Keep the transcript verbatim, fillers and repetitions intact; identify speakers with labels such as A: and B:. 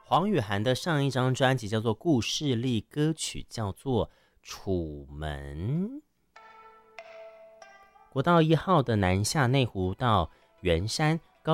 A: 黄雨涵的上一张专辑叫做故事力，歌曲叫做《楚门》。国道一号的南下内湖到圆山